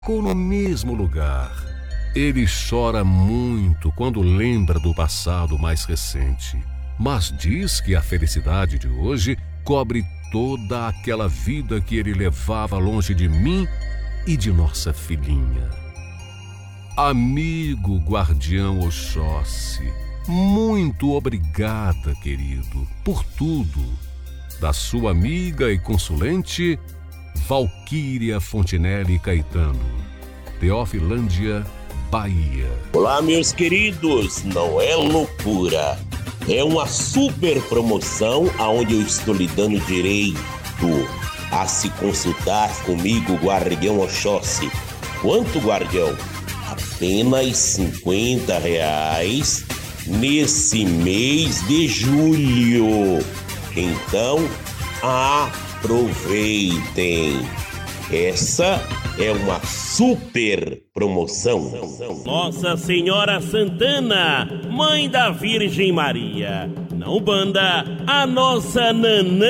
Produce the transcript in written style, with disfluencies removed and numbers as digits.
ficou no mesmo lugar. Ele chora muito quando lembra do passado mais recente, mas diz que a felicidade de hoje cobre toda aquela vida que ele levava longe de mim e de nossa filhinha. Amigo guardião Oxóssi, muito obrigada, querido, por tudo. Da sua amiga e consulente, Valquíria Fontinelli Caetano, Teofilândia, Bahia. Olá, meus queridos, não é loucura, é uma super promoção onde eu estou lhe dando direito a se consultar comigo, Guardião Oxóssi. Quanto, Guardião? Apenas R$50 nesse mês de julho. Então, aproveitem. Essa é uma super promoção. Nossa Senhora Santana, Mãe da Virgem Maria, na Umbanda, a nossa Nanã